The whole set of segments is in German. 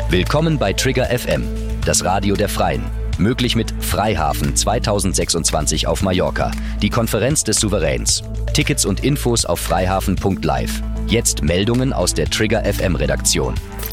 Willkommen bei Trigger FM, das Radio der Freien. Möglich mit Freihafen 2026 auf Mallorca, die Konferenz des Souveräns. Tickets und Infos auf freihafen.live. Jetzt Meldungen aus der Trigger FM Redaktion.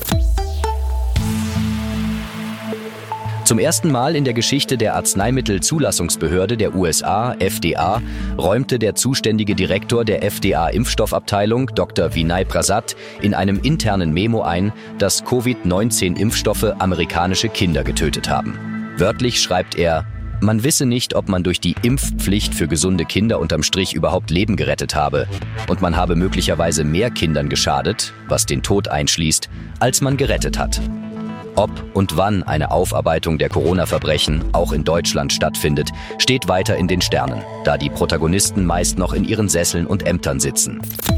Zum ersten Mal in der Geschichte der Arzneimittelzulassungsbehörde der USA, FDA, räumte der zuständige Direktor der FDA-Impfstoffabteilung, Dr. Vinay Prasad, in einem internen Memo ein, dass Covid-19-Impfstoffe amerikanische Kinder getötet haben. Wörtlich schreibt er: Man wisse nicht, ob man durch die Impfpflicht für gesunde Kinder unterm Strich überhaupt Leben gerettet habe. Und man habe möglicherweise mehr Kindern geschadet, was den Tod einschließt, als man gerettet hat. Ob und wann eine Aufarbeitung der Corona-Verbrechen auch in Deutschland stattfindet, steht weiter in den Sternen, da die Protagonisten meist noch in ihren Sesseln und Ämtern sitzen.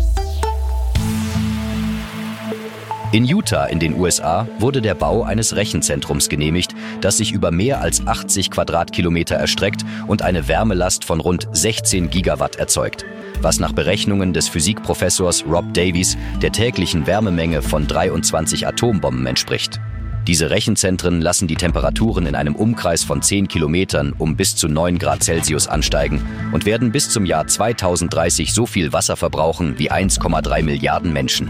In Utah in den USA wurde der Bau eines Rechenzentrums genehmigt, das sich über mehr als 80 Quadratkilometer erstreckt und eine Wärmelast von rund 16 Gigawatt erzeugt, was nach Berechnungen des Physikprofessors Rob Davies der täglichen Wärmemenge von 23 Atombomben entspricht. Diese Rechenzentren lassen die Temperaturen in einem Umkreis von 10 Kilometern um bis zu 9 Grad Celsius ansteigen und werden bis zum Jahr 2030 so viel Wasser verbrauchen wie 1,3 Milliarden Menschen.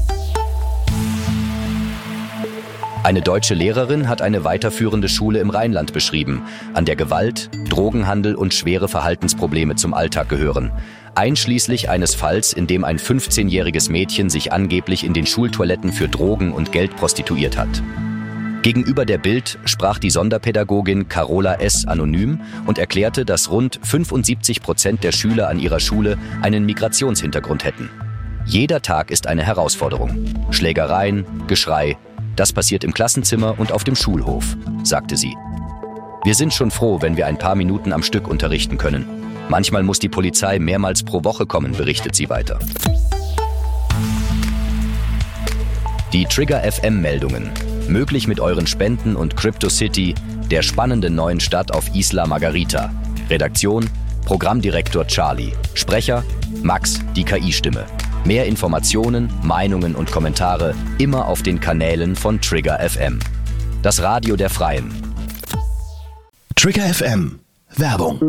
Eine deutsche Lehrerin hat eine weiterführende Schule im Rheinland beschrieben, an der Gewalt, Drogenhandel und schwere Verhaltensprobleme zum Alltag gehören. Einschließlich eines Falls, in dem ein 15-jähriges Mädchen sich angeblich in den Schultoiletten für Drogen und Geld prostituiert hat. Gegenüber der Bild sprach die Sonderpädagogin Carola S. anonym und erklärte, dass rund 75% der Schüler an ihrer Schule einen Migrationshintergrund hätten. Jeder Tag ist eine Herausforderung. Schlägereien, Geschrei, das passiert im Klassenzimmer und auf dem Schulhof, sagte sie. Wir sind schon froh, wenn wir ein paar Minuten am Stück unterrichten können. Manchmal muss die Polizei mehrmals pro Woche kommen, berichtet sie weiter. Die Trigger FM-Meldungen. Möglich mit euren Spenden und CryptoCity, der spannenden neuen Stadt auf Isla Margarita. Redaktion: Programmdirektor Charlie. Sprecher: Max, die KI-Stimme. Mehr Informationen, Meinungen und Kommentare immer auf den Kanälen von Trigger FM. Das Radio der Freien. Trigger FM. Werbung.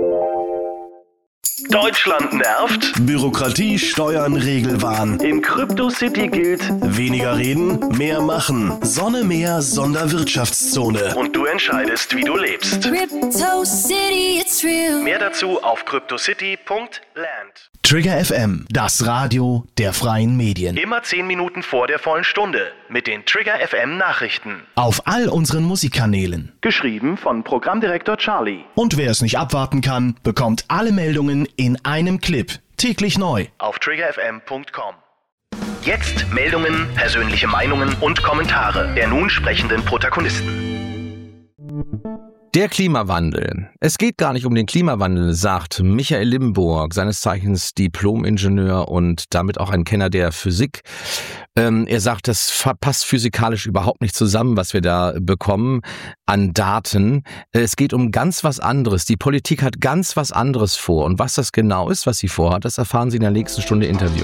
Deutschland nervt? Bürokratie, Steuern, Regelwahn. In CryptoCity gilt: Weniger reden, mehr machen. Sonne, Meer, Sonderwirtschaftszone. Und du entscheidest, wie du lebst. CryptoCity, it's real. Mehr dazu auf cryptocity.land. Trigger FM, das Radio der freien Medien. Immer 10 Minuten vor der vollen Stunde mit den Trigger FM Nachrichten. Auf all unseren Musikkanälen. Geschrieben von Programmdirektor Charlie. Und wer es nicht abwarten kann, bekommt alle Meldungen in einem Clip. Täglich neu. Auf triggerfm.com. Jetzt Meldungen, persönliche Meinungen und Kommentare der nun sprechenden Protagonisten. Der Klimawandel. Es geht gar nicht um den Klimawandel, sagt Michael Limburg, seines Zeichens Diplom-Ingenieur und damit auch ein Kenner der Physik. Er sagt, das passt physikalisch überhaupt nicht zusammen, was wir da bekommen an Daten. Es geht um ganz was anderes. Die Politik hat ganz was anderes vor. Und was das genau ist, was sie vorhat, das erfahren Sie in der nächsten Stunde Interview.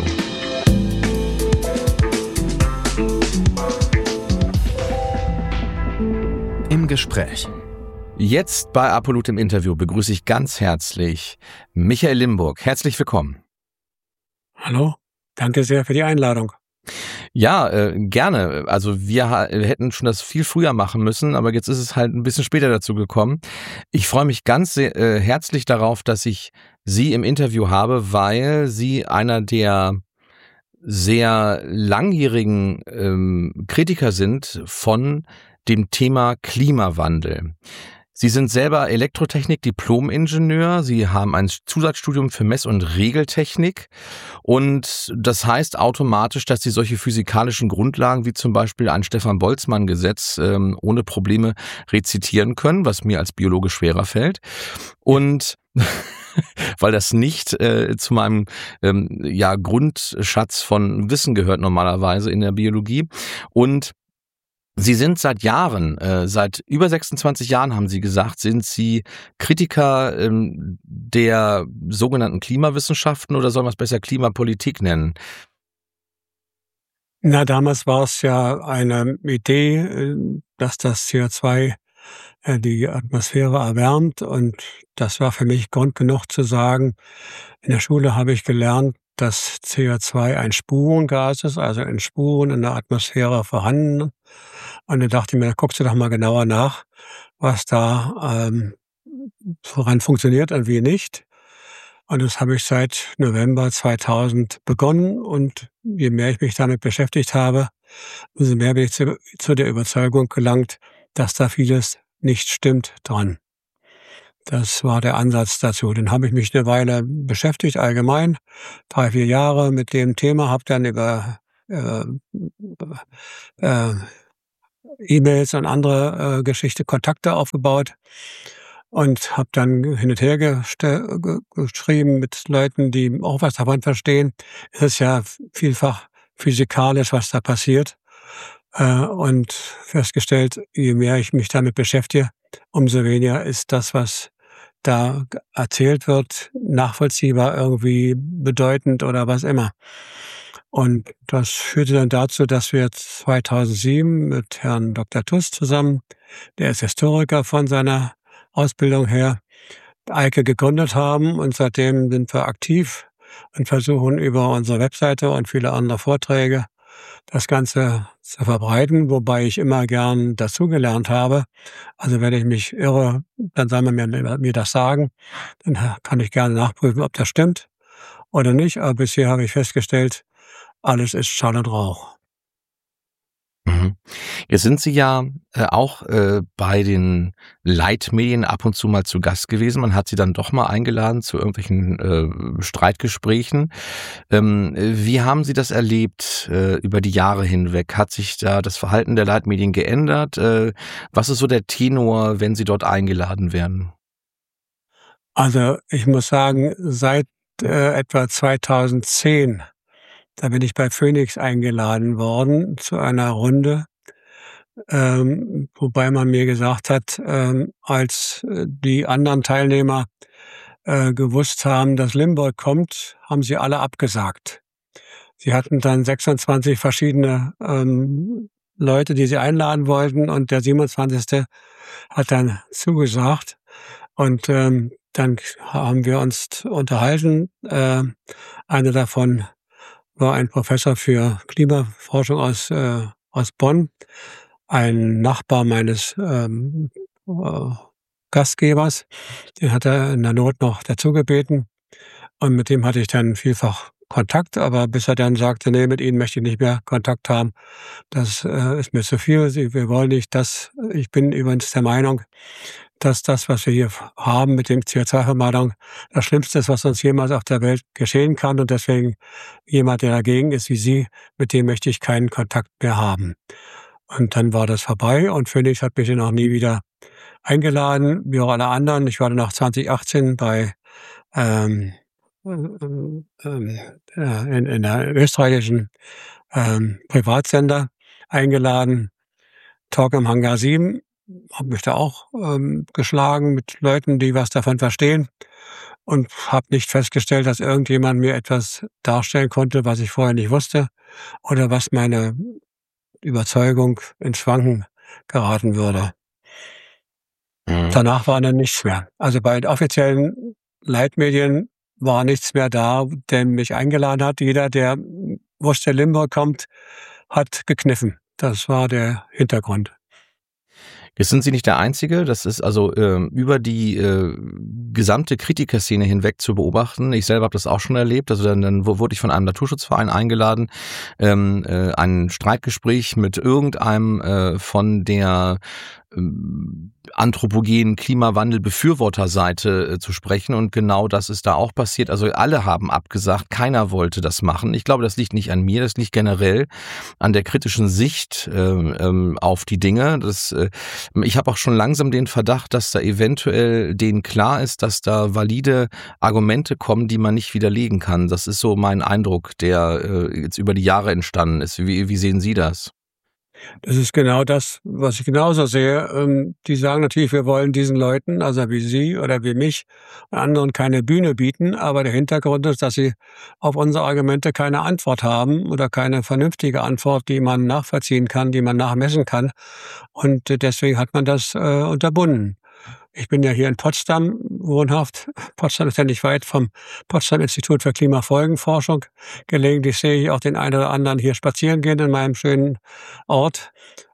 Im Gespräch. Jetzt bei Apollut im Interview begrüße ich ganz herzlich Michael Limburg. Herzlich willkommen. Hallo, danke sehr für die Einladung. Ja, gerne. Also wir hätten schon das viel früher machen müssen, aber jetzt ist es halt ein bisschen später dazu gekommen. Ich freue mich ganz herzlich darauf, dass ich Sie im Interview habe, weil Sie einer der sehr langjährigen Kritiker sind von dem Thema Klimawandel. Sie sind selber Elektrotechnik-Diplom-Ingenieur. Sie haben ein Zusatzstudium für Mess- und Regeltechnik. Und das heißt automatisch, dass Sie solche physikalischen Grundlagen wie zum Beispiel ein Stefan-Boltzmann-Gesetz ohne Probleme rezitieren können, was mir als Biologe schwerer fällt. Und weil das nicht zu meinem Grundschatz von Wissen gehört normalerweise in der Biologie. Und Sie sind seit Jahren, seit über 26 Jahren, haben Sie gesagt, sind Sie Kritiker der sogenannten Klimawissenschaften oder soll man es besser Klimapolitik nennen? Na, damals war es ja eine Idee, dass das CO2 die Atmosphäre erwärmt, und das war für mich Grund genug zu sagen, in der Schule habe ich gelernt, dass CO2 ein Spurengas ist, also in Spuren in der Atmosphäre vorhanden. Und dann dachte ich mir, da guckst du doch mal genauer nach, was da woran funktioniert und wie nicht. Und das habe ich seit November 2000 begonnen, und je mehr ich mich damit beschäftigt habe, umso mehr bin ich zu der Überzeugung gelangt, dass da vieles nicht stimmt dran. Das war der Ansatz dazu. Dann habe ich mich eine Weile beschäftigt, allgemein, 3, 4 Jahre mit dem Thema, habe dann über äh, äh, E-Mails und andere Geschichte Kontakte aufgebaut und habe dann hin und her geschrieben mit Leuten, die auch was davon verstehen. Es ist ja vielfach physikalisch, was da passiert. Und festgestellt, je mehr ich mich damit beschäftige, umso weniger ist das, was da erzählt wird, nachvollziehbar, irgendwie bedeutend oder was immer. Und das führte dann dazu, dass wir 2007 mit Herrn Dr. Tuss zusammen, der ist Historiker von seiner Ausbildung her, EIKE gegründet haben, und seitdem sind wir aktiv und versuchen über unsere Webseite und viele andere Vorträge das Ganze zu verbreiten, wobei ich immer gern dazugelernt habe. Also wenn ich mich irre, dann soll man mir das sagen. Dann kann ich gerne nachprüfen, ob das stimmt oder nicht. Aber bisher habe ich festgestellt, alles ist Schall und Rauch. Mhm. Jetzt sind Sie ja auch bei den Leitmedien ab und zu mal zu Gast gewesen. Man hat Sie dann doch mal eingeladen zu irgendwelchen Streitgesprächen. Wie haben Sie das erlebt über die Jahre hinweg? Hat sich da das Verhalten der Leitmedien geändert? Was ist so der Tenor, wenn Sie dort eingeladen werden? Also ich muss sagen, seit etwa 2010, da bin ich bei Phoenix eingeladen worden zu einer Runde, wobei man mir gesagt hat, als die anderen Teilnehmer gewusst haben, dass Limburg kommt, haben sie alle abgesagt. Sie hatten dann 26 verschiedene Leute, die sie einladen wollten, und der 27. hat dann zugesagt. Und dann haben wir uns unterhalten. Einer davon war ein Professor für Klimaforschung aus Bonn, ein Nachbar meines Gastgebers. Den hat er in der Not noch dazu gebeten. Und mit dem hatte ich dann vielfach Kontakt, aber bis er dann sagte, nee, mit Ihnen möchte ich nicht mehr Kontakt haben. Das ist mir zu viel. Wir wollen nicht das. Ich bin übrigens der Meinung, dass das, was wir hier haben mit dem CO2-Vermeidung, das Schlimmste ist, was uns jemals auf der Welt geschehen kann. Und deswegen jemand, der dagegen ist wie Sie, mit dem möchte ich keinen Kontakt mehr haben. Und dann war das vorbei, und Phoenix hat mich dann auch nie wieder eingeladen, wie auch alle anderen. Ich war dann nach 2018 bei in der österreichischen Privatsender eingeladen, Talk im Hangar 7, habe mich da auch geschlagen mit Leuten, die was davon verstehen, und habe nicht festgestellt, dass irgendjemand mir etwas darstellen konnte, was ich vorher nicht wusste oder was meine Überzeugung ins Schwanken geraten würde. Danach war dann nichts mehr. Also bei den offiziellen Leitmedien war nichts mehr da, der mich eingeladen hat. Jeder, der wusste, Limburg kommt, hat gekniffen. Das war der Hintergrund. Jetzt sind Sie nicht der Einzige, das ist also über die gesamte Kritikerszene hinweg zu beobachten. Ich selber habe das auch schon erlebt. Also dann wurde ich von einem Naturschutzverein eingeladen, ein Streitgespräch mit irgendeinem von der anthropogenen Klimawandel-Befürworterseite zu sprechen, und genau das ist da auch passiert. Also alle haben abgesagt, keiner wollte das machen. Ich glaube, das liegt nicht an mir, das liegt generell an der kritischen Sicht auf die Dinge. Ich habe auch schon langsam den Verdacht, dass da eventuell denen klar ist, dass da valide Argumente kommen, die man nicht widerlegen kann. Das ist so mein Eindruck, der jetzt über die Jahre entstanden ist. Wie sehen Sie das? Das ist genau das, was ich genauso sehe. Die sagen natürlich, wir wollen diesen Leuten, also wie Sie oder wie mich und anderen, keine Bühne bieten. Aber der Hintergrund ist, dass sie auf unsere Argumente keine Antwort haben oder keine vernünftige Antwort, die man nachvollziehen kann, die man nachmessen kann. Und deswegen hat man das unterbunden. Ich bin ja hier in Potsdam wohnhaft. Potsdam ist ja nicht weit vom Potsdam-Institut für Klimafolgenforschung. Gelegentlich sehe ich auch den einen oder anderen hier spazieren gehen in meinem schönen Ort.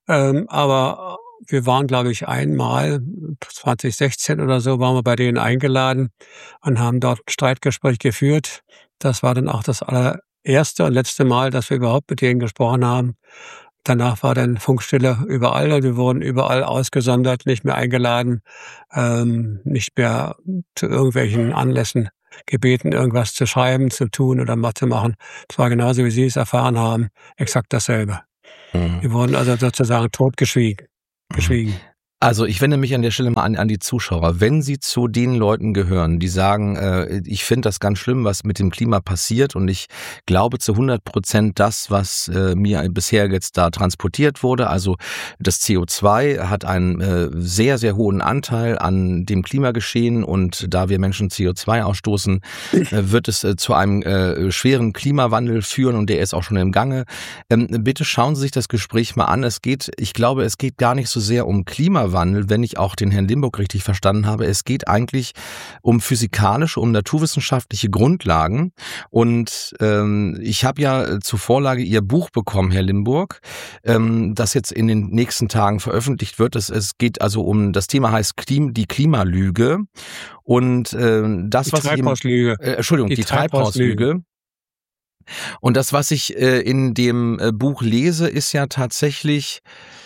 Aber wir waren, glaube ich, einmal, 2016 oder so, waren wir bei denen eingeladen und haben dort ein Streitgespräch geführt. Das war dann auch das allererste und letzte Mal, dass wir überhaupt mit denen gesprochen haben. Danach war dann Funkstille überall und wir wurden überall ausgesondert, nicht mehr eingeladen, nicht mehr zu irgendwelchen Anlässen gebeten, irgendwas zu schreiben, zu tun oder mal zu machen. Es war genauso, wie Sie es erfahren haben, exakt dasselbe. Wir wurden also sozusagen totgeschwiegen. Also ich wende mich an der Stelle mal an die Zuschauer. Wenn Sie zu den Leuten gehören, die sagen, ich finde das ganz schlimm, was mit dem Klima passiert und ich glaube zu 100% das, was mir bisher jetzt da transportiert wurde, also das CO2 hat einen sehr, sehr hohen Anteil an dem Klimageschehen und da wir Menschen CO2 ausstoßen, wird es zu einem schweren Klimawandel führen und der ist auch schon im Gange. Bitte schauen Sie sich das Gespräch mal an. Ich glaube, es geht gar nicht so sehr um Klimawandel, wenn ich auch den Herrn Limburg richtig verstanden habe. Es geht eigentlich um physikalische, um naturwissenschaftliche Grundlagen. Und ich habe ja zur Vorlage Ihr Buch bekommen, Herr Limburg, das jetzt in den nächsten Tagen veröffentlicht wird. Es geht also um, das Thema heißt die Klimalüge. Und das, was die Treibhauslüge. Und das, was ich in dem Buch lese, ist ja tatsächlich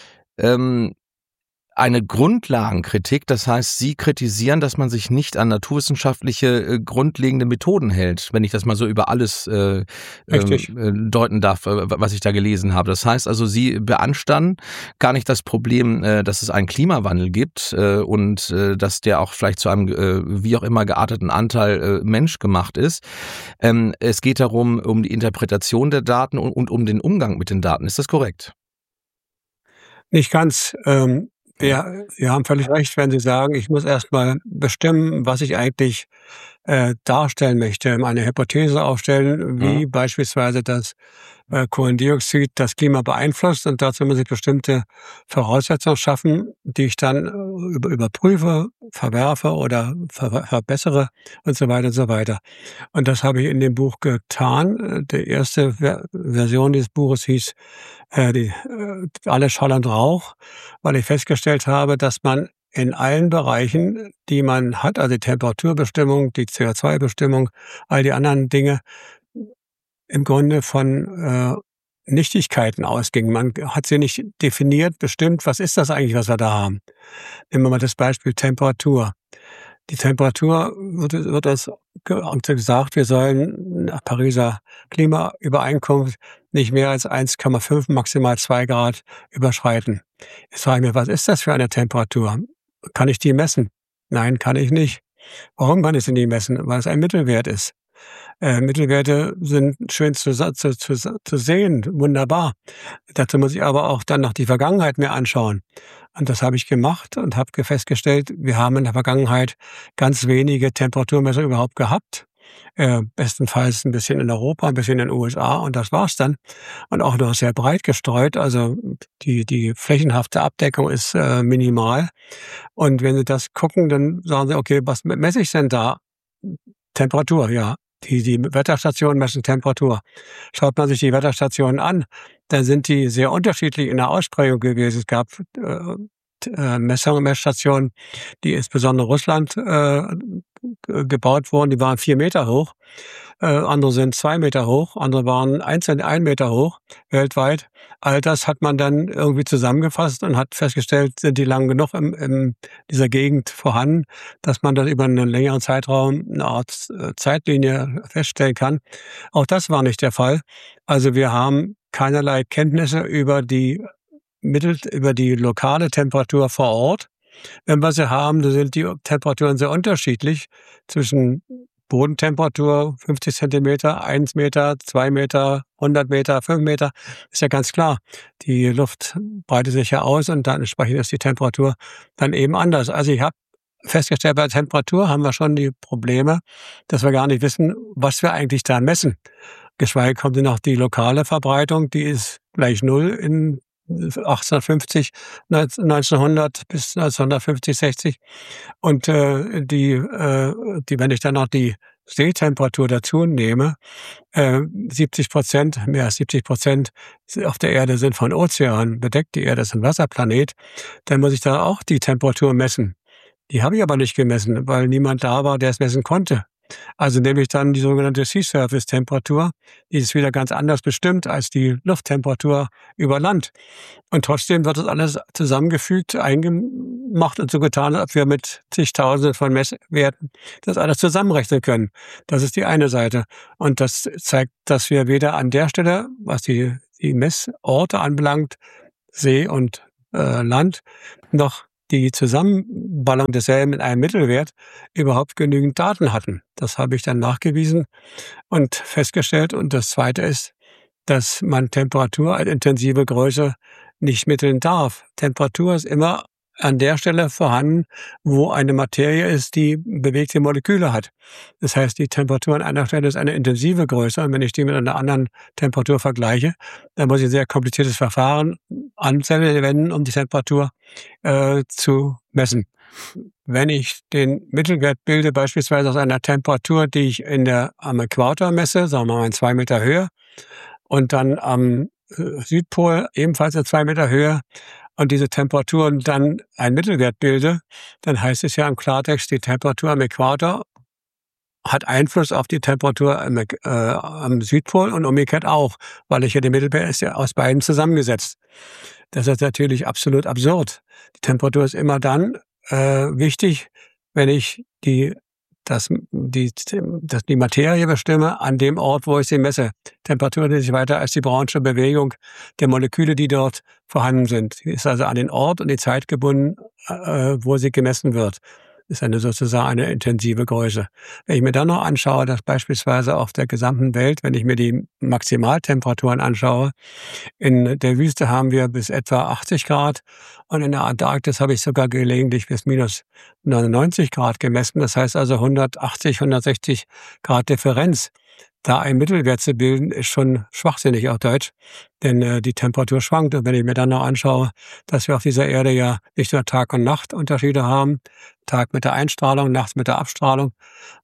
eine Grundlagenkritik, das heißt, Sie kritisieren, dass man sich nicht an naturwissenschaftliche grundlegende Methoden hält, wenn ich das mal so über alles deuten darf, was ich da gelesen habe. Das heißt also, Sie beanstanden gar nicht das Problem, dass es einen Klimawandel gibt und dass der auch vielleicht zu einem wie auch immer gearteten Anteil menschgemacht ist. Es geht darum, um die Interpretation der Daten und um den Umgang mit den Daten. Ist das korrekt? Nicht ganz. Sie haben völlig recht, wenn Sie sagen, ich muss erst mal bestimmen, was ich eigentlich darstellen möchte, eine Hypothese aufstellen, wie beispielsweise das Kohlendioxid das Klima beeinflusst. Und dazu muss ich bestimmte Voraussetzungen schaffen, die ich dann überprüfe, verwerfe oder verbessere und so weiter und so weiter. Und das habe ich in dem Buch getan. Die erste Version dieses Buches hieß Alles Schall und Rauch, weil ich festgestellt habe, dass man in allen Bereichen, die man hat, also die Temperaturbestimmung, die CO2-Bestimmung, all die anderen Dinge, im Grunde von Nichtigkeiten ausging. Man hat sie nicht definiert, bestimmt, was ist das eigentlich, was wir da haben. Nehmen wir mal das Beispiel Temperatur. Die Temperatur wird gesagt, wir sollen nach Pariser Klimaübereinkunft nicht mehr als 1,5, maximal 2 Grad überschreiten. Jetzt frage ich mich, was ist das für eine Temperatur? Kann ich die messen? Nein, kann ich nicht. Warum kann ich sie nicht messen? Weil es ein Mittelwert ist. Mittelwerte sind schön zu sehen, wunderbar. Dazu muss ich aber auch dann noch die Vergangenheit mir anschauen. Und das habe ich gemacht und habe festgestellt, wir haben in der Vergangenheit ganz wenige Temperaturmessungen überhaupt gehabt. Bestenfalls ein bisschen in Europa, ein bisschen in den USA und das war's dann. Und auch noch sehr breit gestreut. Also die flächenhafte Abdeckung ist minimal. Und wenn Sie das gucken, dann sagen Sie, okay, was messe ich denn da? Temperatur, ja. Die Wetterstationen messen Temperatur. Schaut man sich die Wetterstationen an, dann sind die sehr unterschiedlich in der Ausprägung gewesen. Es gab Messstationen, die insbesondere in Russland gebaut wurden, die waren 4 Meter hoch. Andere sind 2 Meter hoch, andere waren 1 Meter hoch weltweit. All das hat man dann irgendwie zusammengefasst und hat festgestellt, sind die lang genug in dieser Gegend vorhanden, dass man dann über einen längeren Zeitraum eine Art Zeitlinie feststellen kann. Auch das war nicht der Fall. Also wir haben keinerlei Kenntnisse über die lokale Temperatur vor Ort. Wenn wir sie haben, dann sind die Temperaturen sehr unterschiedlich zwischen Bodentemperatur 50 Zentimeter, 1 Meter, 2 Meter, 100 Meter, 5 Meter, ist ja ganz klar. Die Luft breitet sich ja aus und dann entsprechend ist die Temperatur dann eben anders. Also ich habe festgestellt, bei der Temperatur haben wir schon die Probleme, dass wir gar nicht wissen, was wir eigentlich da messen. Geschweige kommt noch die lokale Verbreitung, die ist gleich 0 in 1850, 1900 bis 1950, 60. Und wenn ich dann noch die Seetemperatur dazu nehme, 70%, mehr als 70% auf der Erde sind von Ozeanen bedeckt, die Erde ist ein Wasserplanet, dann muss ich da auch die Temperatur messen. Die habe ich aber nicht gemessen, weil niemand da war, der es messen konnte. Also nehme ich dann die sogenannte Sea-Surface-Temperatur, die ist wieder ganz anders bestimmt als die Lufttemperatur über Land. Und trotzdem wird das alles zusammengefügt, eingemacht und so getan, als ob wir mit zigtausenden von Messwerten das alles zusammenrechnen können. Das ist die eine Seite. Und das zeigt, dass wir weder an der Stelle, was die Messorte anbelangt, See und Land, noch die Zusammenballung desselben in einem Mittelwert überhaupt genügend Daten hatten. Das habe ich dann nachgewiesen und festgestellt. Und das Zweite ist, dass man Temperatur als intensive Größe nicht mitteln darf. Temperatur ist immer an der Stelle vorhanden, wo eine Materie ist, die bewegte Moleküle hat. Das heißt, die Temperatur an einer Stelle ist eine intensive Größe. Und wenn ich die mit einer anderen Temperatur vergleiche, dann muss ich ein sehr kompliziertes Verfahren anwenden, um die Temperatur zu messen. Wenn ich den Mittelwert bilde, beispielsweise aus einer Temperatur, die ich am Äquator messe, sagen wir mal in 2 Meter Höhe, und dann am Südpol ebenfalls in 2 Meter Höhe, und diese Temperaturen dann einen Mittelwert bilde, dann heißt es ja im Klartext, die Temperatur am Äquator hat Einfluss auf die Temperatur am Südpol und umgekehrt auch, weil ich ja den Mittelwert ist ja aus beiden zusammengesetzt. Das ist natürlich absolut absurd. Die Temperatur ist immer dann wichtig, wenn ich die Materie bestimme an dem Ort, wo ich sie messe. Temperatur ist nicht weiter als die Brownsche Bewegung der Moleküle, die dort vorhanden sind. Sie ist also an den Ort und die Zeit gebunden, wo sie gemessen wird. Ist sozusagen eine intensive Größe. Wenn ich mir dann noch anschaue, dass beispielsweise auf der gesamten Welt, wenn ich mir die Maximaltemperaturen anschaue, in der Wüste haben wir bis etwa 80 Grad und in der Antarktis habe ich sogar gelegentlich bis minus 99 Grad gemessen. Das heißt also 180, 160 Grad Differenz. Da einen Mittelwert zu bilden, ist schon schwachsinnig auf Deutsch, denn die Temperatur schwankt. Und wenn ich mir dann noch anschaue, dass wir auf dieser Erde ja nicht nur Tag- und Nachtunterschiede haben, Tag mit der Einstrahlung, Nacht mit der Abstrahlung,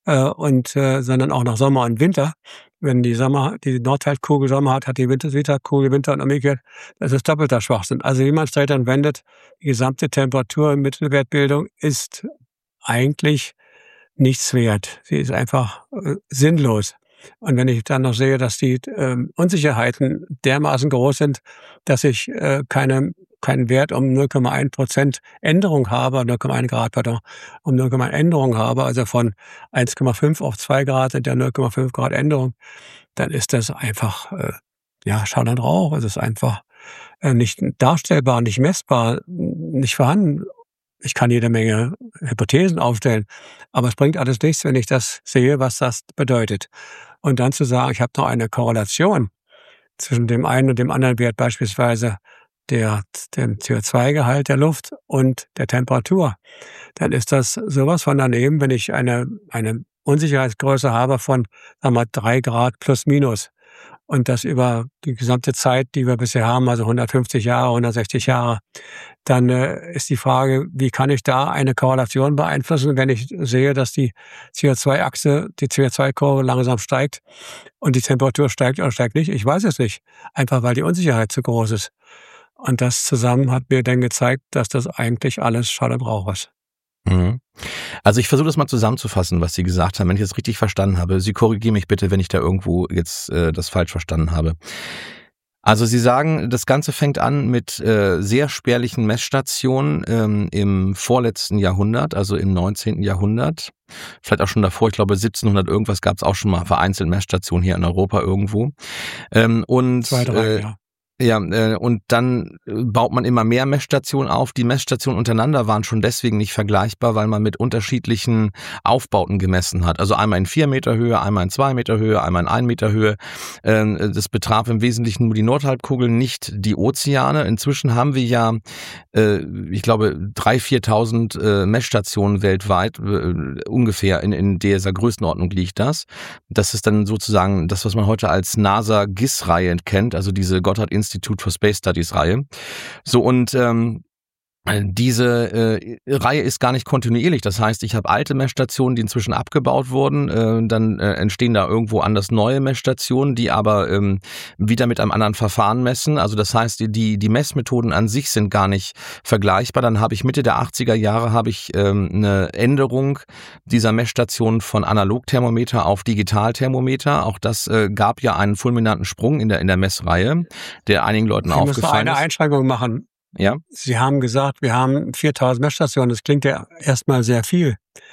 sondern auch noch Sommer und Winter. Wenn die Nordhalbkugel Sommer hat, hat die Südhalbkugel Winter und umgekehrt. Das ist doppelter Schwachsinn. Also wie man es dann wendet, die gesamte Temperatur- und Mittelwertbildung ist eigentlich nichts wert. Sie ist einfach sinnlos. Und wenn ich dann noch sehe, dass die Unsicherheiten dermaßen groß sind, dass ich keinen Wert um 0,1% Änderung habe, 0,1 Grad, um 0,1 Änderung habe, also von 1,5 auf 2 Grad sind ja 0,5 Grad Änderung, dann ist das einfach, Schall und Rauch. Es ist einfach nicht darstellbar, nicht messbar, nicht vorhanden. Ich kann jede Menge Hypothesen aufstellen, aber es bringt alles nichts, wenn ich das sehe, was das bedeutet. Und dann zu sagen, ich habe noch eine Korrelation zwischen dem einen und dem anderen Wert, beispielsweise dem CO2-Gehalt der Luft und der Temperatur, dann ist das sowas von daneben, wenn ich eine Unsicherheitsgröße habe von, 3 Grad plus minus. Und das über die gesamte Zeit, die wir bisher haben, also 150 Jahre, 160 Jahre, dann ist die Frage, wie kann ich da eine Korrelation beeinflussen, wenn ich sehe, dass die CO2-Achse, die CO2-Kurve langsam steigt und die Temperatur steigt oder steigt nicht? Ich weiß es nicht, einfach weil die Unsicherheit zu groß ist. Und das zusammen hat mir dann gezeigt, dass das eigentlich alles Schall und Rauch ist. Also ich versuche das mal zusammenzufassen, was Sie gesagt haben, wenn ich das richtig verstanden habe. Sie korrigieren mich bitte, wenn ich da irgendwo jetzt das falsch verstanden habe. Also Sie sagen, das Ganze fängt an mit sehr spärlichen Messstationen im vorletzten Jahrhundert, also im 19. Jahrhundert. Vielleicht auch schon davor, ich glaube 1700 irgendwas gab es auch schon mal vereinzelt Messstationen hier in Europa irgendwo. 2, 3, ja. Ja, und dann baut man immer mehr Messstationen auf. Die Messstationen untereinander waren schon deswegen nicht vergleichbar, weil man mit unterschiedlichen Aufbauten gemessen hat. Also einmal in 4 Meter Höhe, einmal in 2 Meter Höhe, einmal in 1 Meter Höhe. Das betraf im Wesentlichen nur die Nordhalbkugel, nicht die Ozeane. Inzwischen haben wir ja, ich glaube, 3.000, 4.000 Messstationen weltweit, ungefähr in dieser Größenordnung liegt das. Das ist dann sozusagen das, was man heute als NASA-GISS-Reihe kennt, also diese Goddard Institute for Space Studies Reihe. So, und diese Reihe ist gar nicht kontinuierlich. Das heißt, ich habe alte Messstationen, die inzwischen abgebaut wurden. Dann entstehen da irgendwo anders neue Messstationen, die aber wieder mit einem anderen Verfahren messen. Also das heißt, die Messmethoden an sich sind gar nicht vergleichbar. Dann habe ich Mitte der 80er Jahre eine Änderung dieser Messstationen von Analogthermometer auf Digitalthermometer. Auch das gab ja einen fulminanten Sprung in der Messreihe, der einigen Leuten aufgefallen ist. Ich muss eine Einschränkung machen. Ja. Sie haben gesagt, wir haben 4.000 Messstationen. Das klingt ja erstmal sehr viel.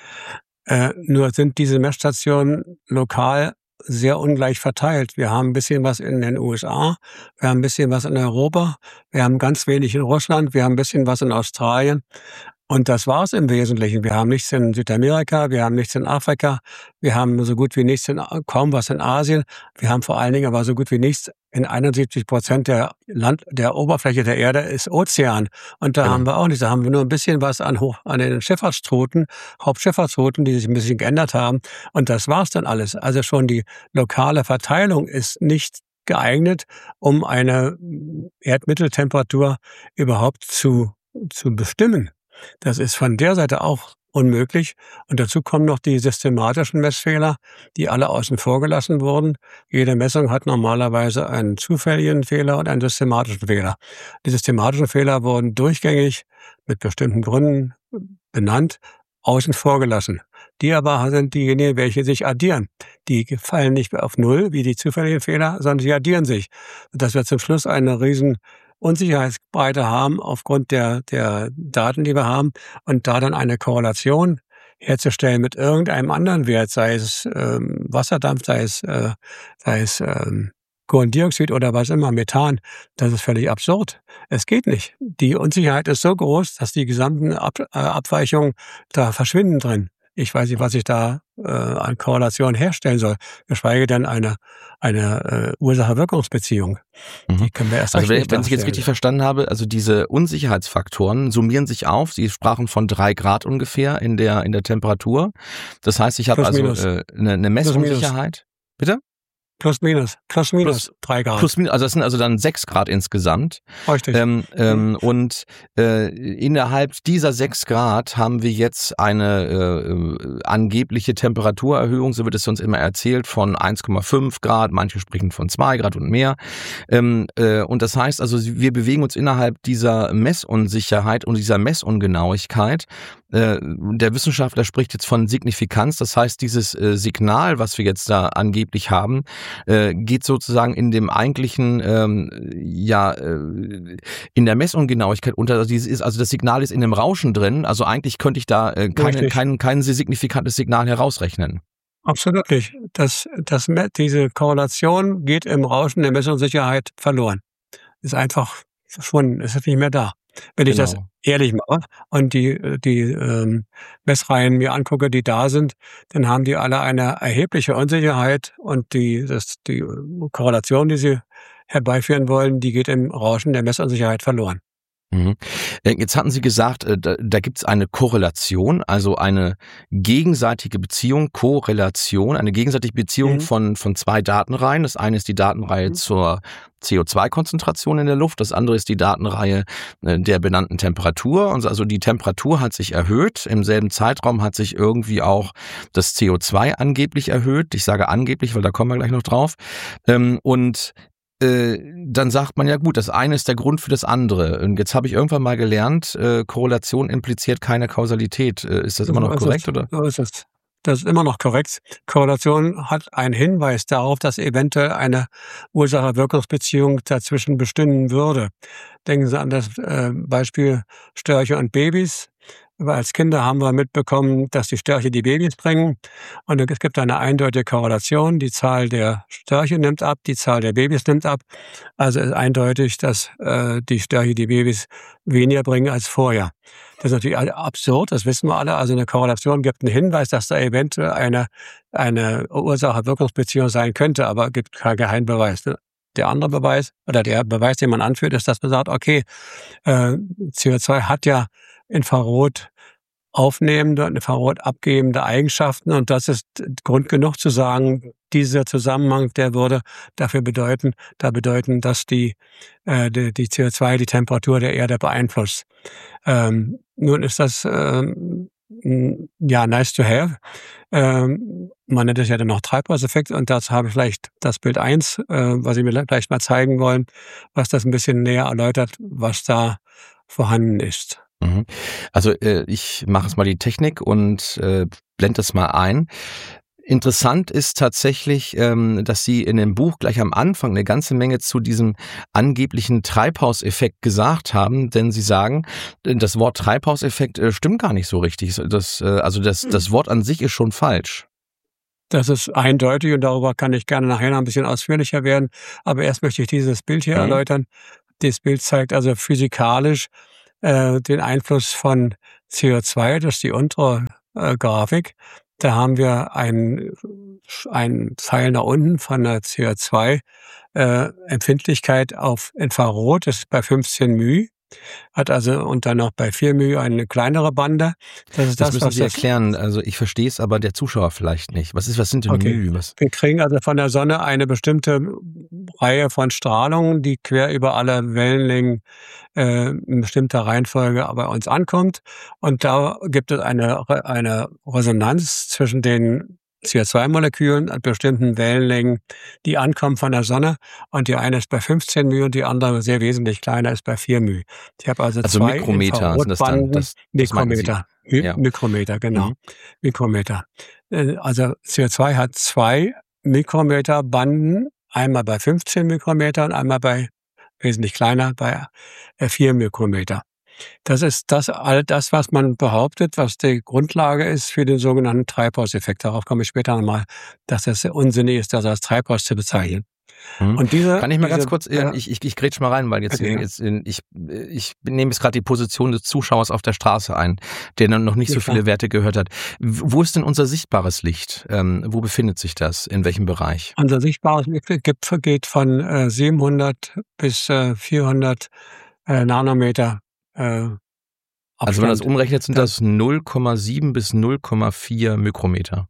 Nur sind diese Messstationen lokal sehr ungleich verteilt. Wir haben ein bisschen was in den USA, wir haben ein bisschen was in Europa, wir haben ganz wenig in Russland, wir haben ein bisschen was in Australien. Und das war's im Wesentlichen. Wir haben nichts in Südamerika, wir haben nichts in Afrika, wir haben so gut wie nichts kaum was in Asien. Wir haben vor allen Dingen aber so gut wie nichts. In 71% der Oberfläche der Erde ist Ozean. Und da haben wir auch nichts. Da haben wir nur ein bisschen was an den Hauptschifffahrtsrouten, die sich ein bisschen geändert haben. Und das war's dann alles. Also schon die lokale Verteilung ist nicht geeignet, um eine Erdmitteltemperatur überhaupt zu bestimmen. Das ist von der Seite auch unmöglich. Und dazu kommen noch die systematischen Messfehler, die alle außen vor gelassen wurden. Jede Messung hat normalerweise einen zufälligen Fehler und einen systematischen Fehler. Die systematischen Fehler wurden durchgängig mit bestimmten Gründen benannt, außen vor gelassen. Die aber sind diejenigen, welche sich addieren. Die fallen nicht auf Null, wie die zufälligen Fehler, sondern sie addieren sich. Dass wir zum Schluss eine riesen Unsicherheitsbreite haben aufgrund der Daten, die wir haben, und da dann eine Korrelation herzustellen mit irgendeinem anderen Wert, sei es Wasserdampf, sei es Kohlendioxid oder was immer, Methan, das ist völlig absurd. Es geht nicht. Die Unsicherheit ist so groß, dass die gesamten Abweichungen da verschwinden drin. Ich weiß nicht, was ich da an Korrelation herstellen soll, geschweige denn eine Ursache-Wirkungsbeziehung. Die können wir erst also wenn ich jetzt richtig verstanden habe, also diese Unsicherheitsfaktoren summieren sich auf. Sie sprachen von 3 Grad ungefähr in der Temperatur. Das heißt, ich habe also eine Messunsicherheit. Bitte? Plus minus 3 Grad. Plus minus, also das sind also dann 6 Grad insgesamt. Richtig. Und innerhalb dieser 6 Grad haben wir jetzt eine angebliche Temperaturerhöhung, so wird es uns immer erzählt, von 1,5 Grad, manche sprechen von 2 Grad und mehr. Und das heißt also, wir bewegen uns innerhalb dieser Messunsicherheit und dieser Messungenauigkeit. Der Wissenschaftler spricht jetzt von Signifikanz, das heißt, dieses Signal, was wir jetzt da angeblich haben, geht sozusagen in dem eigentlichen, in der Messungenauigkeit unter. Also das Signal ist in dem Rauschen drin, also eigentlich könnte ich da kein signifikantes Signal herausrechnen. Absolut nicht. Diese Korrelation geht im Rauschen der Messunsicherheit verloren. Ist einfach verschwunden, ist nicht mehr da. Wenn ich das ehrlich mache und die Messreihen mir angucke, die da sind, dann haben die alle eine erhebliche Unsicherheit und die Korrelation, die sie herbeiführen wollen, die geht im Rauschen der Messunsicherheit verloren. Jetzt hatten Sie gesagt, da gibt es eine Korrelation, also eine gegenseitige Beziehung, Korrelation, eine gegenseitige Beziehung von 2 Datenreihen. Das eine ist die Datenreihe zur CO2-Konzentration in der Luft, das andere ist die Datenreihe der benannten Temperatur. Also die Temperatur hat sich erhöht, im selben Zeitraum hat sich irgendwie auch das CO2 angeblich erhöht. Ich sage angeblich, weil da kommen wir gleich noch drauf. Dann sagt man ja gut, das eine ist der Grund für das andere. Und jetzt habe ich irgendwann mal gelernt, Korrelation impliziert keine Kausalität. Ist das immer noch korrekt, oder? So ist es. Das ist immer noch korrekt. Korrelation hat einen Hinweis darauf, dass eventuell eine Ursache-Wirkungsbeziehung dazwischen bestehen würde. Denken Sie an das Beispiel Störche und Babys. als Kinder haben wir mitbekommen, dass die Störche die Babys bringen. Und es gibt eine eindeutige Korrelation. Die Zahl der Störche nimmt ab, die Zahl der Babys nimmt ab. Also ist eindeutig, dass die Störche die Babys weniger bringen als vorher. Das ist natürlich absurd, das wissen wir alle. Also eine Korrelation gibt einen Hinweis, dass da eventuell eine Ursache-Wirkungsbeziehung sein könnte, aber gibt keinen Geheimbeweis. Der andere Beweis oder der Beweis, den man anführt, ist, dass man sagt, okay, CO2 hat ja Infrarot aufnehmende und Infrarot abgebende Eigenschaften und das ist Grund genug zu sagen, dieser Zusammenhang, der würde dafür bedeuten, dass die CO2 die Temperatur der Erde beeinflusst. Nun ist das nice to have. Man nennt es ja dann noch Treibhauseffekt und dazu habe ich vielleicht das Bild 1, was ich mir gleich mal zeigen wollen, was das ein bisschen näher erläutert, was da vorhanden ist. Also ich mache jetzt mal die Technik und blende es mal ein. Interessant ist tatsächlich, dass Sie in dem Buch gleich am Anfang eine ganze Menge zu diesem angeblichen Treibhauseffekt gesagt haben, denn Sie sagen, das Wort Treibhauseffekt stimmt gar nicht so richtig. Das Wort an sich ist schon falsch. Das ist eindeutig und darüber kann ich gerne nachher noch ein bisschen ausführlicher werden. Aber erst möchte ich dieses Bild hier erläutern. Dieses Bild zeigt also physikalisch den Einfluss von CO2, das ist die untere Grafik. Da haben wir einen Pfeil nach unten von der CO2-Empfindlichkeit auf Infrarot, das ist bei 15 μ. Hat also und dann noch bei 4 μ eine kleinere Bande. Das müssen Sie erklären. Also ich verstehe es, aber der Zuschauer vielleicht nicht. Was sind denn μ? Wir kriegen also von der Sonne eine bestimmte Reihe von Strahlungen, die quer über alle Wellenlängen in bestimmter Reihenfolge bei uns ankommt. Und da gibt es eine Resonanz zwischen den CO2-Molekülen an bestimmten Wellenlängen, die ankommen von der Sonne. Und die eine ist bei 15 μ und die andere, sehr wesentlich kleiner, ist bei 4 μ. Ich habe also zwei Mikrometer sind das dann? Mikrometer. Ja. Mikrometer, genau. Mikrometer. Also CO2 hat 2 Mikrometer Banden, einmal bei 15 Mikrometer und einmal bei wesentlich kleiner, bei 4 Mikrometer. Das ist all das, was man behauptet, was die Grundlage ist für den sogenannten Treibhauseffekt. Darauf komme ich später nochmal, dass es unsinnig ist, das als Treibhaus zu bezeichnen. Und kann ich mal ganz kurz, ich grätsch mal rein, weil ich nehme jetzt gerade die Position des Zuschauers auf der Straße ein, der noch nicht so viele Werte gehört hat. Wo ist denn unser sichtbares Licht? Wo befindet sich das? In welchem Bereich? Unser sichtbares Licht geht von 700 bis 400 Nanometer. Also wenn man das umrechnet, sind das 0,7 bis 0,4 Mikrometer.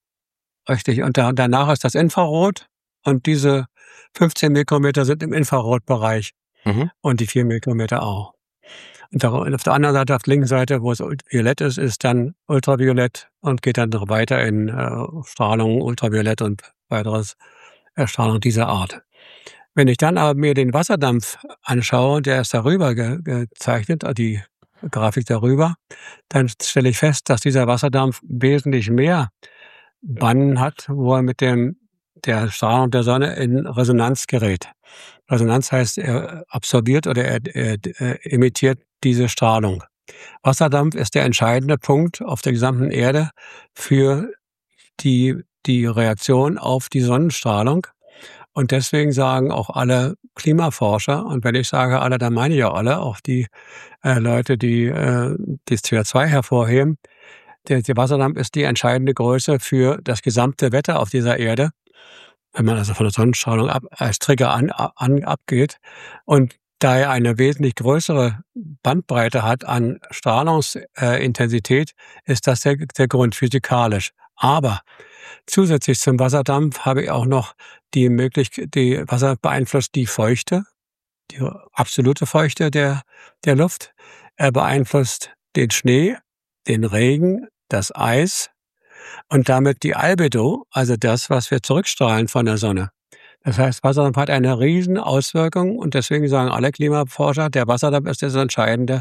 Richtig, und danach ist das Infrarot und diese 15 Mikrometer sind im Infrarotbereich und die 4 Mikrometer auch. Und auf der anderen Seite, auf der linken Seite, wo es violett ist dann Ultraviolett und geht dann noch weiter in Strahlung, Ultraviolett und weiteres Strahlung dieser Art. Wenn ich dann aber mir den Wasserdampf anschaue, der ist darüber gezeichnet, die Grafik darüber, dann stelle ich fest, dass dieser Wasserdampf wesentlich mehr Banden hat, wo er mit der Strahlung der Sonne in Resonanz gerät. Resonanz heißt, er absorbiert oder er emittiert diese Strahlung. Wasserdampf ist der entscheidende Punkt auf der gesamten Erde für die Reaktion auf die Sonnenstrahlung. Und deswegen sagen auch alle Klimaforscher, und wenn ich sage alle, dann meine ich auch alle, auch die Leute, die das CO2 hervorheben, der Wasserdampf ist die entscheidende Größe für das gesamte Wetter auf dieser Erde, wenn man also von der Sonnenstrahlung als Trigger abgeht. Und da er eine wesentlich größere Bandbreite hat an Strahlungsintensität, ist das der Grund physikalisch. Aber zusätzlich zum Wasserdampf habe ich auch noch die Möglichkeit, die Wasser beeinflusst die Feuchte, die absolute Feuchte der Luft. Er beeinflusst den Schnee, den Regen, das Eis und damit die Albedo, also das, was wir zurückstrahlen von der Sonne. Das heißt, Wasserdampf hat eine riesen Auswirkung und deswegen sagen alle Klimaforscher, der Wasserdampf ist das entscheidende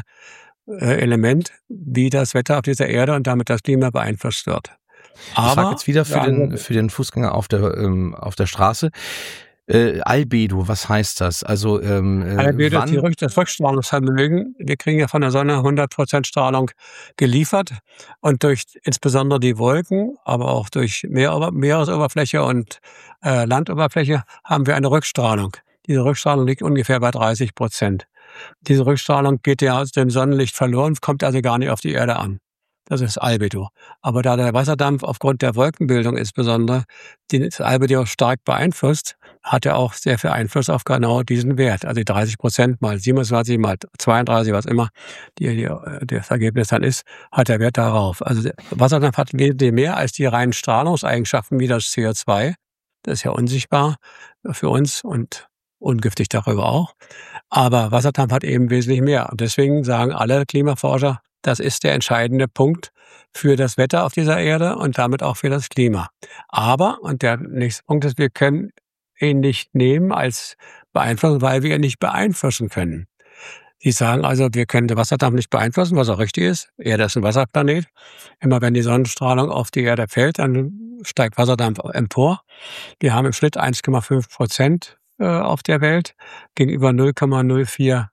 Element, wie das Wetter auf dieser Erde und damit das Klima beeinflusst wird. Ich frage jetzt wieder für den Fußgänger auf der Straße. Albedo, was heißt das? Also Albedo ist das Rückstrahlungsvermögen. Wir kriegen ja von der Sonne 100% Strahlung geliefert und durch insbesondere die Wolken, aber auch durch Meeresoberfläche und Landoberfläche haben wir eine Rückstrahlung. Diese Rückstrahlung liegt ungefähr bei 30%. Diese Rückstrahlung geht ja aus dem Sonnenlicht verloren, kommt also gar nicht auf die Erde an. Das ist Albedo. Aber da der Wasserdampf aufgrund der Wolkenbildung insbesondere das Albedo stark beeinflusst, hat er auch sehr viel Einfluss auf genau diesen Wert. Also die 30% mal 27 mal 32, was immer das Ergebnis dann ist, hat der Wert darauf. Also der Wasserdampf hat wesentlich mehr als die reinen Strahlungseigenschaften wie das CO2. Das ist ja unsichtbar für uns und ungiftig darüber auch. Aber Wasserdampf hat eben wesentlich mehr. Und deswegen sagen alle Klimaforscher, das ist der entscheidende Punkt für das Wetter auf dieser Erde und damit auch für das Klima. Aber, und der nächste Punkt ist, wir können ihn nicht nehmen als beeinflussen, weil wir ihn nicht beeinflussen können. Sie sagen also, wir können den Wasserdampf nicht beeinflussen, was auch richtig ist. Erde ist ein Wasserplanet. Immer wenn die Sonnenstrahlung auf die Erde fällt, dann steigt Wasserdampf empor. Wir haben im Schnitt 1,5% auf der Welt gegenüber 0,04%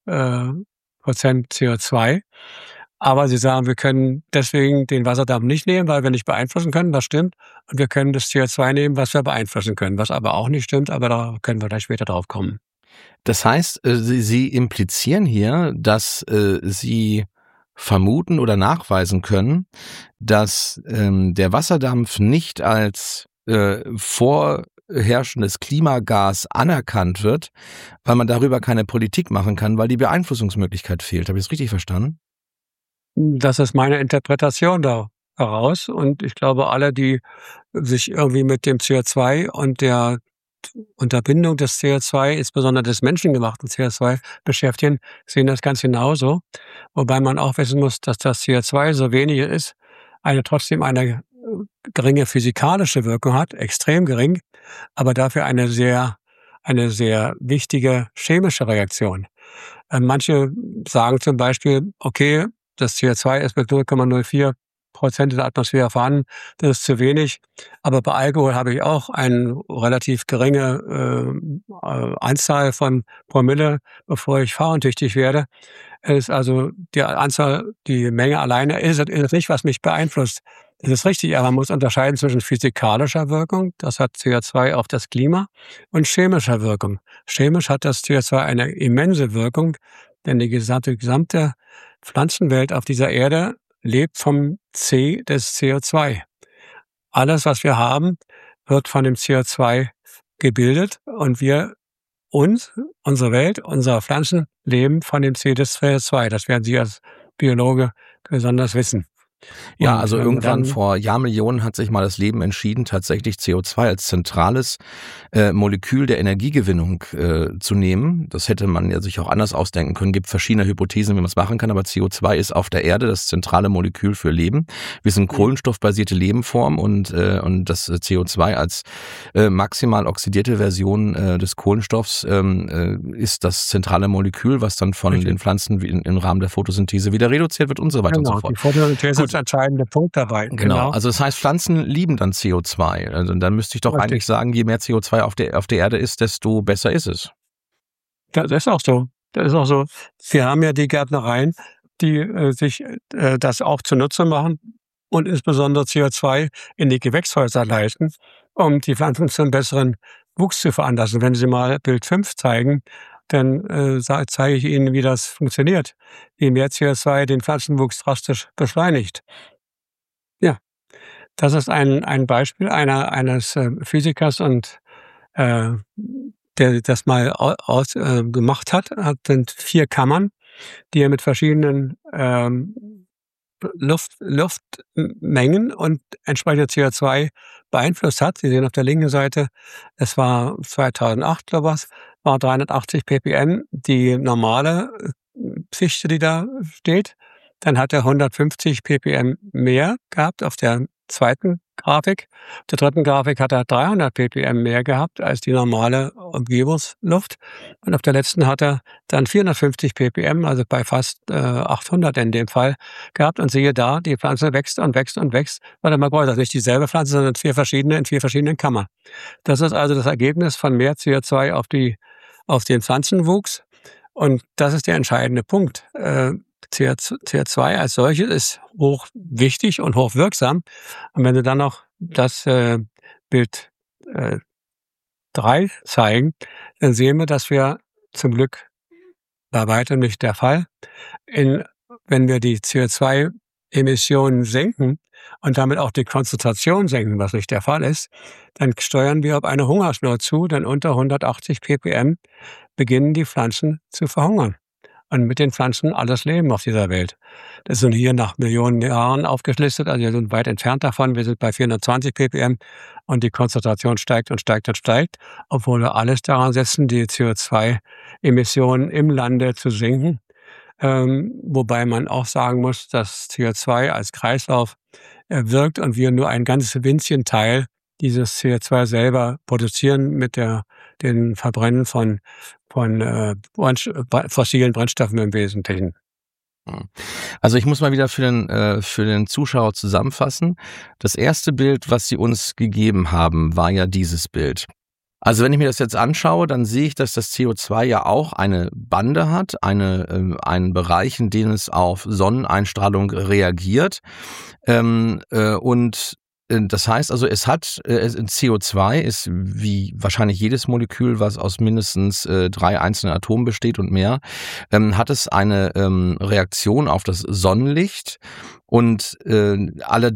CO2. Aber sie sagen, wir können deswegen den Wasserdampf nicht nehmen, weil wir nicht beeinflussen können, das stimmt. Und wir können das CO2 nehmen, was wir beeinflussen können, was aber auch nicht stimmt, aber da können wir gleich später drauf kommen. Das heißt, Sie implizieren hier, dass Sie vermuten oder nachweisen können, dass der Wasserdampf nicht als vorherrschendes Klimagas anerkannt wird, weil man darüber keine Politik machen kann, weil die Beeinflussungsmöglichkeit fehlt. Habe ich das richtig verstanden? Das ist meine Interpretation daraus. Und ich glaube, alle, die sich irgendwie mit dem CO2 und der Unterbindung des CO2, insbesondere des menschengemachten CO2, beschäftigen, sehen das ganz genauso. Wobei man auch wissen muss, dass das CO2 so wenig ist, trotzdem eine geringe physikalische Wirkung hat, extrem gering, aber dafür eine sehr wichtige chemische Reaktion. Manche sagen zum Beispiel, okay, das CO2 ist mit 0,04% in der Atmosphäre vorhanden, das ist zu wenig. Aber bei Alkohol habe ich auch eine relativ geringe Anzahl von Promille, bevor ich fahrentüchtig werde. Es ist also die Menge alleine ist nicht, was mich beeinflusst. Das ist richtig, aber man muss unterscheiden zwischen physikalischer Wirkung, das hat CO2 auf das Klima, und chemischer Wirkung. Chemisch hat das CO2 eine immense Wirkung, denn die gesamte Pflanzenwelt auf dieser Erde lebt vom C des CO2. Alles, was wir haben, wird von dem CO2 gebildet und unsere Welt, unsere Pflanzen leben von dem C des CO2. Das werden Sie als Biologe besonders wissen. Ja, also irgendwann vor Jahrmillionen hat sich mal das Leben entschieden, tatsächlich CO2 als zentrales Molekül der Energiegewinnung zu nehmen. Das hätte man ja sich auch anders ausdenken können. Gibt verschiedene Hypothesen, wie man es machen kann, aber CO2 ist auf der Erde das zentrale Molekül für Leben. Wir sind kohlenstoffbasierte Lebensform und das CO2 als maximal oxidierte Version des Kohlenstoffs ist das zentrale Molekül, was dann von den Pflanzen im Rahmen der Photosynthese wieder reduziert wird und so weiter und so fort. Die Photosynthese ist der entscheidende Punkt dabei. Genau, also das heißt, Pflanzen lieben dann CO2. Also dann müsste ich doch eigentlich sagen, je mehr CO2 auf der Erde ist, desto besser ist es. Das ist auch so. Wir haben ja die Gärtnereien, die sich das auch zunutze machen und insbesondere CO2 in die Gewächshäuser leiten, um die Pflanzen zu einem besseren Wuchs zu veranlassen. Wenn Sie mal Bild 5 zeigen, dann zeige ich Ihnen, wie das funktioniert. Je mehr CO2 den Pflanzenwuchs drastisch beschleunigt. Ja, das ist ein Beispiel eines Physikers und der das mal gemacht hat. Sind 4 Kammern, die er mit verschiedenen Luftmengen und entsprechend CO2 beeinflusst hat. Sie sehen auf der linken Seite, es war 2008, glaube ich, war 380 ppm die normale Fichte, die da steht. Dann hat er 150 ppm mehr gehabt auf der zweiten Grafik. Auf der dritten Grafik hat er 300 ppm mehr gehabt als die normale Umgebungsluft. Und auf der letzten hat er dann 450 ppm, also bei fast 800 in dem Fall, gehabt. Und siehe da, die Pflanze wächst und wächst und wächst, weil er mal größer ist. Nicht dieselbe Pflanze, sondern in vier verschiedenen Kammern. Das ist also das Ergebnis von mehr CO2 auf den Pflanzenwuchs. Und das ist der entscheidende Punkt. CO2 als solches ist hoch wichtig und hoch wirksam. Und wenn wir dann noch das Bild 3 zeigen, dann sehen wir, dass wir zum Glück bei weitem nicht der Fall. Wenn wir die CO2-Emissionen senken und damit auch die Konzentration senken, was nicht der Fall ist, dann steuern wir auf eine Hungersnot zu, denn unter 180 ppm beginnen die Pflanzen zu verhungern. Und mit den Pflanzen alles Leben auf dieser Welt. Das sind hier nach Millionen Jahren aufgelistet, also wir sind weit entfernt davon. Wir sind bei 420 ppm und die Konzentration steigt und steigt und steigt, obwohl wir alles daran setzen, die CO2-Emissionen im Lande zu senken. Wobei man auch sagen muss, dass CO2 als Kreislauf wirkt und wir nur ein ganz winzigen Teil dieses CO2 selber produzieren mit den Verbrennen von fossilen Brennstoffen im Wesentlichen. Also ich muss mal wieder für den Zuschauer zusammenfassen. Das erste Bild, was Sie uns gegeben haben, war ja dieses Bild. Also wenn ich mir das jetzt anschaue, dann sehe ich, dass das CO2 ja auch eine Bande hat, einen Bereich, in dem es auf Sonneneinstrahlung reagiert. Und das heißt also, CO2 ist wie wahrscheinlich jedes Molekül, was aus mindestens 3 einzelnen Atomen besteht und mehr, hat es eine Reaktion auf das Sonnenlicht und